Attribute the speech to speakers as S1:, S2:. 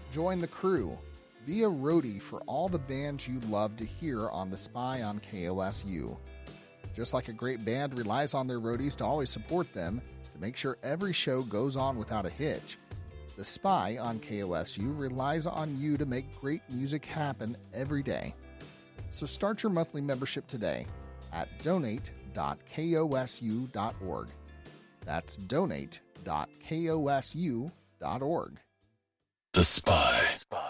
S1: Join the crew. Be a roadie for all the bands you love to hear on The Spy on KOSU. Just like a great band relies on their roadies to always support them to make sure every show goes on without a hitch, The Spy on KOSU relies on you to make great music happen every day. So start your monthly membership today at donate.kosu.org. That's donate.kosu.org.
S2: The Spy.